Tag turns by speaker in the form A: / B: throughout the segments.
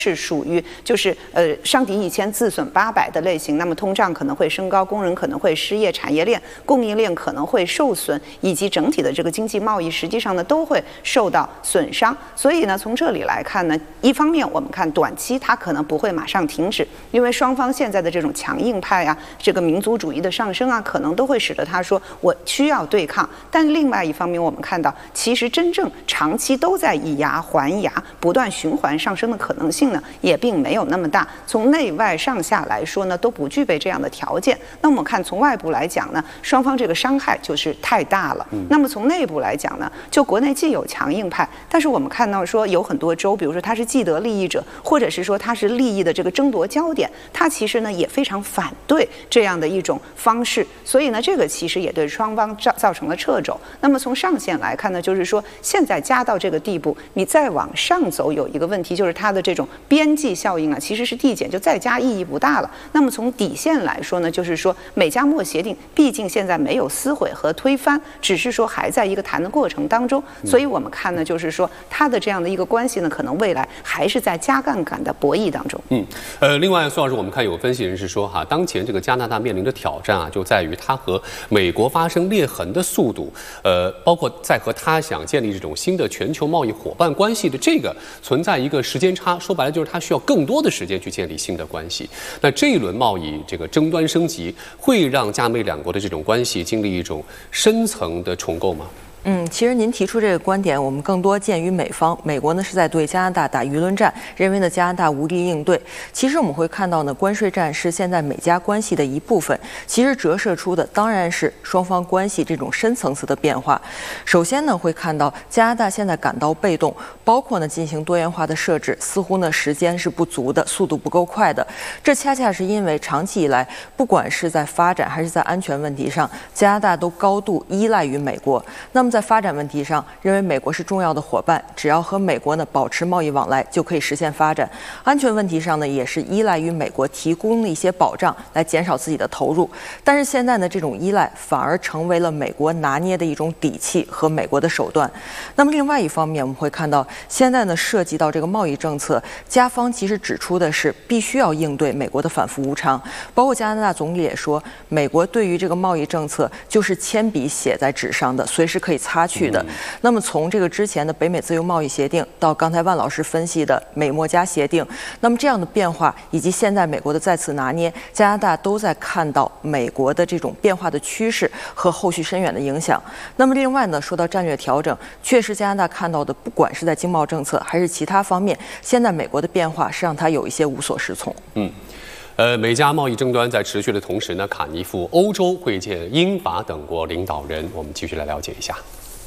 A: 是属于就是伤敌1000自损800的类型，那么通胀可能会升高，工人可能会失业，产业链、供应链可能会受损，以及整体的这个经济贸易实际上呢都会受到损伤。所以呢，从这里来看呢，一方面我们看短期它可能不会马上停止，因为双方现在的这种强硬派啊，这个民族主义的上升啊，可能都会使得他说我需要对抗。但另外一方面，我们看到其实真正长期都在以牙还牙、不断循环上升的可能性呢，也并没有那么大。从内外上下来说呢，都不具备这样的条件。那我们看从外部来讲呢，双方这个伤害就是太大了。那么从内部来讲呢，就国内既有强硬派，但是我们看到说有很多州，比如说他是既得利益者，或者是说他是利益的这个争夺焦点，他其实呢也非常反对这样的一种方式。所以呢，这个其实也对双方造成了掣肘。那么从上限来看呢，就是说现在加到这个地步，你再往上走有一个问题，就是它的这种边际效应啊，其实是递减，就再加意义不大了。那么从底线来说呢，就是说美加墨协定毕竟现在没有撕毁和推翻，只是说还在一个谈的过程当中。所以我们看呢，就是说它的这样的一个关系呢，可能未来还是在加杠杆的博弈当中。
B: 另外，苏老师，我们看有分析人士说哈，当前这个加拿大面临的挑战啊，就在于它和美国发生裂痕的速度，包括在和它想建立这种新的全球贸易伙伴关系的这个存在一个时间差，说白了就是它需要更多的时间去建立新的关系。那这一轮贸易这个争端升级，会让加美两国的这种关系经历一种深层的重构吗？
C: 其实您提出这个观点，我们更多见于美方。美国呢是在对加拿大打舆论战，认为呢加拿大无力应对。其实我们会看到呢，关税战是现在美加关系的一部分。其实折射出的当然是双方关系这种深层次的变化。首先呢，会看到加拿大现在感到被动，包括呢进行多元化的设置，似乎呢时间是不足的，速度不够快的。这恰恰是因为长期以来，不管是在发展还是在安全问题上，加拿大都高度依赖于美国。那么在发展问题上，认为美国是重要的伙伴，只要和美国呢保持贸易往来，就可以实现发展。安全问题上呢，也是依赖于美国提供的一些保障，来减少自己的投入。但是现在呢，这种依赖反而成为了美国拿捏的一种底气和美国的手段。那么另外一方面，我们会看到现在呢，涉及到这个贸易政策，加方其实指出的是必须要应对美国的反复无常。包括加拿大总理也说，美国对于这个贸易政策就是铅笔写在纸上的，随时可以擦去的。那么从这个之前的北美自由贸易协定到刚才万老师分析的美墨加协定，那么这样的变化以及现在美国的再次拿捏，加拿大都在看到美国的这种变化的趋势和后续深远的影响。那么另外呢，说到战略调整，确实加拿大看到的，不管是在经贸政策还是其他方面，现在美国的变化是让他有一些无所适从。
B: 美加贸易争端在持续的同时呢，卡尼赴欧洲会见英法等国领导人，我们继续来了解一下。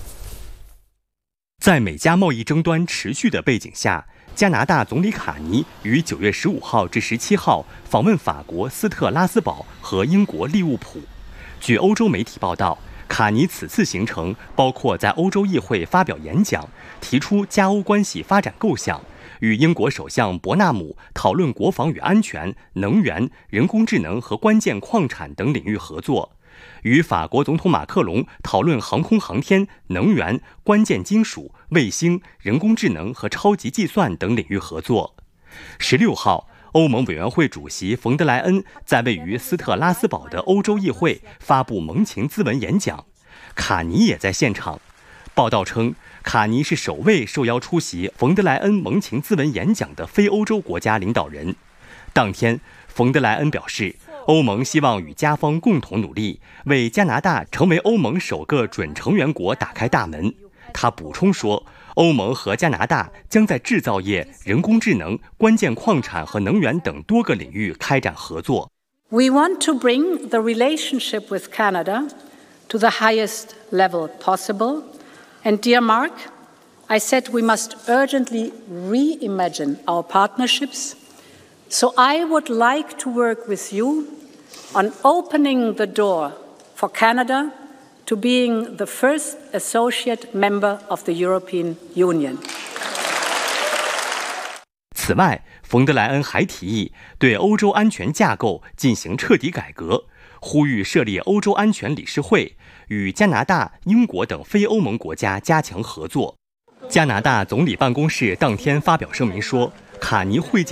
D: 在美加贸易争端持续的背景下，加拿大总理卡尼于9月15号至17号访问法国斯特拉斯堡和英国利物浦。据欧洲媒体报道，卡尼此次行程包括在欧洲议会发表演讲，提出加欧关系发展构想，与英国首相伯纳姆讨论国防与安全、能源、人工智能和关键矿产等领域合作，与法国总统马克龙讨论航空航天、能源、关键金属、卫星、人工智能和超级计算等领域合作。16号，欧盟委员会主席冯德莱恩在位于斯特拉斯堡的欧洲议会发布盟情咨文演讲，卡尼也在现场。报道称，卡尼是首位受邀出席冯德莱恩盟情咨文演讲的非欧洲国家领导人。当天，冯德莱恩表示，欧盟希望与加方共同努力，为加拿大成为欧盟首个准成员国打开大门。他补充说，欧盟和加拿大将在制造业、人工智能、关键矿产和能源等多个领域开展合作。
E: We want to bring the relationship with Canada to the highest level possible. And dear Mark, I said we must urgently reimagine our partnerships. So I would like to work with you on opening the door for Canada to being the first associate member of the European Union.
D: 此外，冯德莱恩还提议对欧洲安全架构进行彻底改革，呼吁设立欧洲安全理事会，与加拿大、英国等非欧盟国家加强合作。加拿大总理办公室当天发表声明说，卡尼会见